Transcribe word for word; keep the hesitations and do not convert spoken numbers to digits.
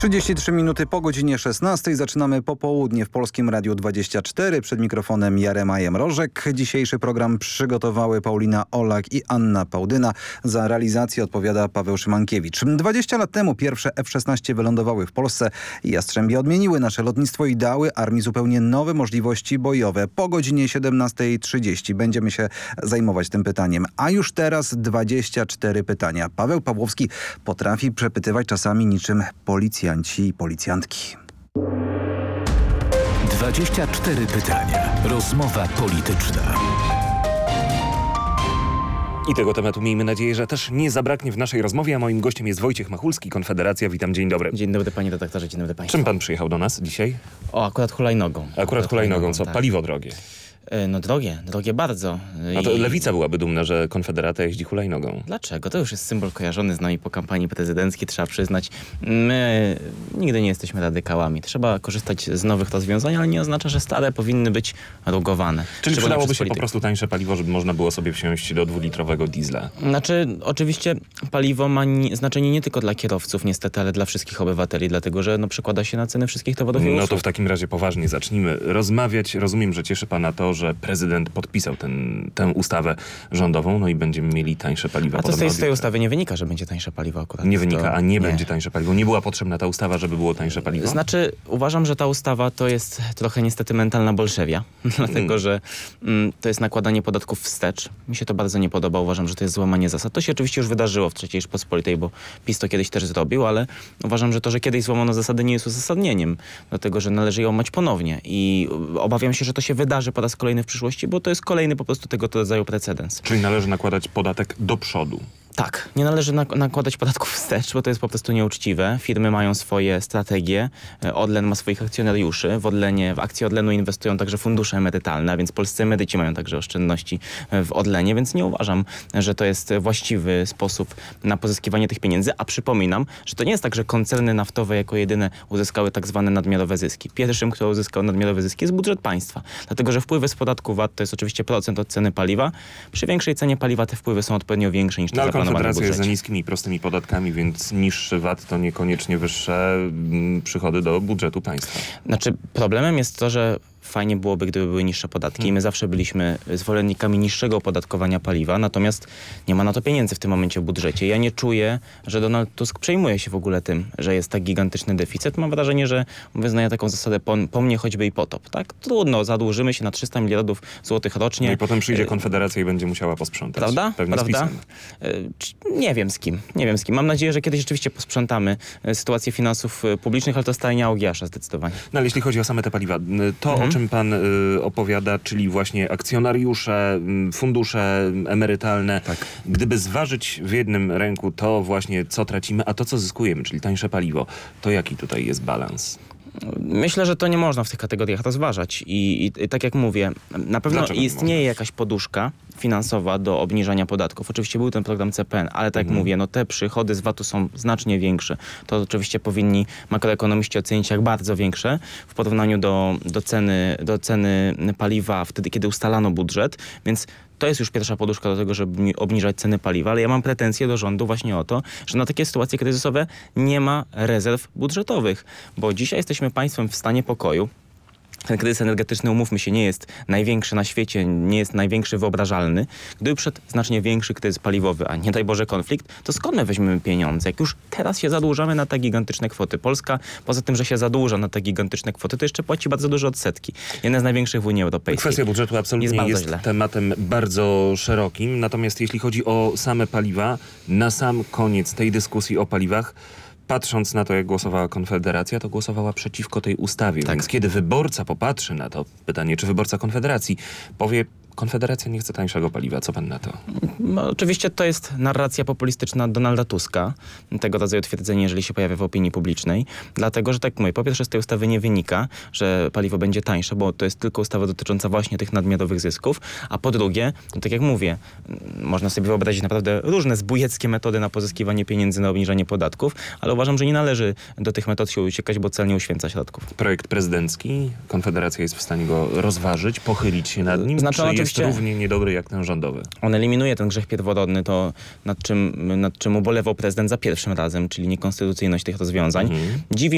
trzydzieści trzy minuty po godzinie szesnastej. Zaczynamy popołudnie w Polskim Radiu dwadzieścia cztery. Przed mikrofonem Jarema Jemrożek. Dzisiejszy program przygotowały Paulina Olak i Anna Pałdyna. Za realizację odpowiada Paweł Szymankiewicz. dwadzieścia lat temu pierwsze F szesnaście wylądowały w Polsce i Jastrzębie odmieniły nasze lotnictwo i dały armii zupełnie nowe możliwości bojowe. Po godzinie siedemnastej trzydzieści będziemy się zajmować tym pytaniem. A już teraz dwadzieścia cztery pytania. Paweł Pawłowski potrafi przepytywać czasami niczym policja i policjantki. dwadzieścia cztery pytania. Rozmowa polityczna. I tego tematu miejmy nadzieję, że też nie zabraknie w naszej rozmowie, a moim gościem jest Wojciech Machulski, Konfederacja. Witam, dzień dobry. Dzień dobry panie redaktorze, dzień dobry państwu. Czym pan przyjechał do nas dzisiaj? O, akurat hulajnogą. Akurat, akurat hulajnogą, co? Tak. Paliwo drogie. No drogie, drogie bardzo. A to I... Lewica byłaby dumna, że Konfederata jeździ hulajnogą. Dlaczego? To już jest symbol kojarzony z nami po kampanii prezydenckiej, trzeba przyznać. My nigdy nie jesteśmy radykałami. Trzeba korzystać z nowych rozwiązań, ale nie oznacza, że stare powinny być rugowane. Czyli Szczególnie przydałoby przez się po polityków. prostu tańsze paliwo, żeby można było sobie wsiąść do dwulitrowego diesla. Znaczy, oczywiście paliwo ma ni- znaczenie nie tylko dla kierowców niestety, ale dla wszystkich obywateli, dlatego że no, przekłada się na ceny wszystkich towarów i usług. No to w takim razie poważnie zacznijmy rozmawiać. Rozumiem, że cieszy pana to, że prezydent podpisał ten, tę ustawę rządową, no i będziemy mieli tańsze paliwa. A to z tej, podobno z tej od ustawy nie wynika, że będzie tańsze paliwo akurat. Nie To- wynika, a nie, nie będzie tańsze paliwo. Nie była potrzebna ta ustawa, żeby było tańsze paliwo? Znaczy, uważam, że ta ustawa to jest trochę niestety mentalna bolszewia, dlatego że mm, to jest nakładanie podatków wstecz. Mi się to bardzo nie podoba, uważam, że to jest złamanie zasad. To się oczywiście już wydarzyło w trzeciej Rzeczypospolitej, bo PiS to kiedyś też zrobił, ale uważam, że to, że kiedyś złamano zasady, nie jest uzasadnieniem, dlatego że należy je łamać ponownie i obawiam się, że to się wydarzy po raz kolejny w przyszłości, bo to jest kolejny po prostu tego rodzaju precedens. Czyli należy nakładać podatek do przodu. Tak, nie należy nak- nakładać podatków wstecz, bo to jest po prostu nieuczciwe. Firmy mają swoje strategie, Orlen ma swoich akcjonariuszy, w Orlenie, w akcje Orlenu inwestują także fundusze emerytalne, a więc polscy emeryci mają także oszczędności w Orlenie, więc nie uważam, że to jest właściwy sposób na pozyskiwanie tych pieniędzy, a przypominam, że to nie jest tak, że koncerny naftowe jako jedyne uzyskały tak zwane nadmiarowe zyski. Pierwszym, kto uzyskał nadmiarowe zyski, jest budżet państwa, dlatego że wpływy z podatku V A T to jest oczywiście procent od ceny paliwa. Przy większej cenie paliwa te wpływy są odpowiednio większe niż te No, ale zaplanowane w Konfederacja jest za budżecie. niskimi i prostymi podatkami, więc niższy V A T to niekoniecznie wyższe mm, przychody do budżetu państwa. Znaczy, problemem jest to, że fajnie byłoby, gdyby były niższe podatki. I my zawsze byliśmy zwolennikami niższego opodatkowania paliwa, natomiast nie ma na to pieniędzy w tym momencie w budżecie. Ja nie czuję, że Donald Tusk przejmuje się w ogóle tym, że jest tak gigantyczny deficyt. Mam wrażenie, że wyznaje taką zasadę po, po mnie choćby i potop. Tak? Trudno, zadłużymy się na trzysta miliardów złotych rocznie. No i potem przyjdzie Konfederacja i będzie musiała posprzątać. Prawda? Pewnie z Prawda? PiS-em. Y, czy- Nie wiem z kim. Nie wiem z kim. Mam nadzieję, że kiedyś rzeczywiście posprzątamy y, sytuację finansów y, publicznych, ale to stajnia Augiasza zdecydowanie. No ale jeśli chodzi o same te paliwa, to Mhm. o czym pan y, opowiada, czyli właśnie akcjonariusze, y, fundusze emerytalne, Tak. gdyby zważyć w jednym ręku to właśnie, co tracimy, a to, co zyskujemy, czyli tańsze paliwo, to jaki tutaj jest balans? Myślę, że to nie można w tych kategoriach rozważać i, i, i tak jak mówię, na pewno Dlaczego nie istnieje można? jakaś poduszka finansowa do obniżania podatków. Oczywiście był ten program C P N, ale tak jak mówię, no te przychody z V A T-u są znacznie większe. To oczywiście powinni makroekonomiści ocenić jak bardzo większe w porównaniu do, do, ceny, do ceny paliwa wtedy, kiedy ustalano budżet, więc to jest już pierwsza poduszka do tego, żeby mi- obniżać ceny paliwa, ale ja mam pretensje do rządu właśnie o to, że na takie sytuacje kryzysowe nie ma rezerw budżetowych, bo dzisiaj jesteśmy państwem w stanie pokoju. Ten kryzys energetyczny, umówmy się, nie jest największy na świecie, nie jest największy wyobrażalny. Gdyby przed znacznie większy kryzys paliwowy, a nie daj Boże konflikt, to skąd my weźmiemy pieniądze? Jak już teraz się zadłużamy na te gigantyczne kwoty. Polska, poza tym, że się zadłuża na te gigantyczne kwoty, to jeszcze płaci bardzo duże odsetki. Jedna z największych w Unii Europejskiej. Kwestia budżetu absolutnie Jest jest, bardzo źle. tematem bardzo szerokim, natomiast jeśli chodzi o same paliwa, na sam koniec tej dyskusji o paliwach, patrząc na to, jak głosowała Konfederacja, to głosowała przeciwko tej ustawie. Tak. Więc kiedy wyborca popatrzy na to pytanie, czy wyborca Konfederacji powie, Konfederacja nie chce tańszego paliwa, co pan na to? No, oczywiście to jest narracja populistyczna Donalda Tuska, tego rodzaju twierdzenie, jeżeli się pojawia w opinii publicznej, dlatego, że tak jak mówię, po pierwsze z tej ustawy nie wynika, że paliwo będzie tańsze, bo to jest tylko ustawa dotycząca właśnie tych nadmiarowych zysków, a po drugie, no, tak jak mówię, można sobie wyobrazić naprawdę różne zbójeckie metody na pozyskiwanie pieniędzy, na obniżanie podatków, ale uważam, że nie należy do tych metod się uciekać, bo cel nie uświęca środków. Projekt prezydencki, Konfederacja jest w stanie go rozważyć, pochylić się nad nim, Znaczy, czy jest oczywiście- równie niedobry jak ten rządowy? On eliminuje ten grzech pierworodny, to nad czym, nad czym ubolewał prezydent za pierwszym razem, czyli niekonstytucyjność tych rozwiązań. Mhm. Dziwi